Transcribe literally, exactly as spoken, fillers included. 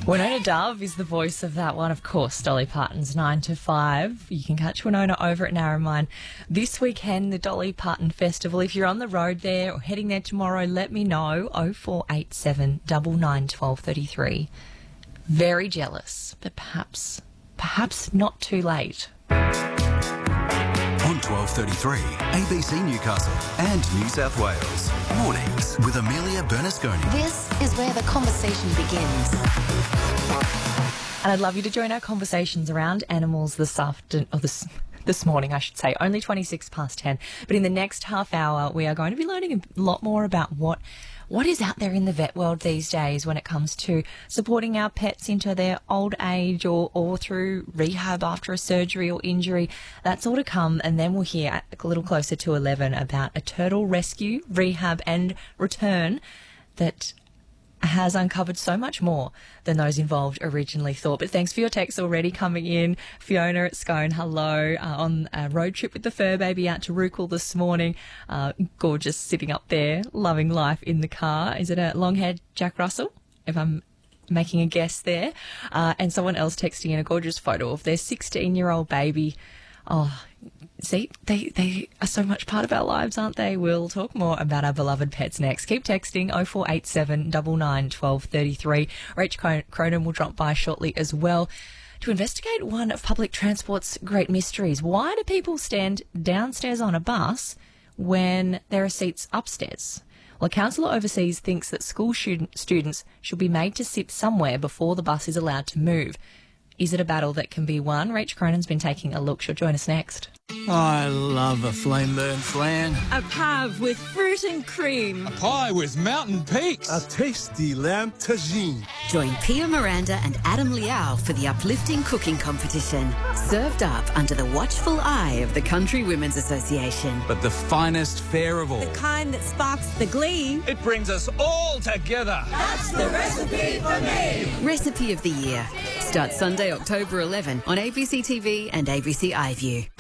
Winona Dove is the voice of that one, of course, Dolly Parton's nine to five. You can catch Winona over at Narromine this weekend, the Dolly Parton Festival. If you're on the road there or heading there tomorrow, let me know. oh four eight seven, nine nine, one two three three. Very jealous, but perhaps, perhaps not too late. On twelve thirty-three, A B C Newcastle and New South Wales. Mornings with Amelia Bernasconi. This is where the conversation begins. And I'd love you to join our conversations around animals this afternoon, or this, this morning, I should say. Only twenty-six past ten. But in the next half hour, we are going to be learning a lot more about what what is out there in the vet world these days when it comes to supporting our pets into their old age or, or through rehab after a surgery or injury. That's all to come. And then we'll hear a little closer to eleven about a turtle rescue, rehab and return that has uncovered so much more than those involved originally thought. But thanks for your texts already coming in. Fiona at Scone, hello. Uh, on a road trip with the fur baby out to Rookhall this morning. Uh, gorgeous sitting up there, loving life in the car. Is it a long-haired Jack Russell, if I'm making a guess there? Uh, and someone else texting in a gorgeous photo of their sixteen-year-old baby. Oh, see, they, they are so much part of our lives, aren't they? We'll talk more about our beloved pets next. Keep texting oh four eight seven, nine nine, one two three three. Rach Cronin will drop by shortly as well to investigate one of public transport's great mysteries. Why do people stand downstairs on a bus when there are seats upstairs? Well, a councillor overseas thinks that school student, students should be made to sit somewhere before the bus is allowed to move. Is it a battle that can be won? Rach Cronin's been taking a look. She'll join us next. I love a flame-burn flan. A pav with fruit and cream. A pie with mountain peaks. A tasty lamb tagine. Join Pia Miranda and Adam Liao for the uplifting cooking competition. Served up under the watchful eye of the Country Women's Association. But the finest fare of all. The kind that sparks the glee. It brings us all together. That's the recipe for me. Recipe of the Year. Starts Sunday, October eleventh on A B C T V and A B C iView.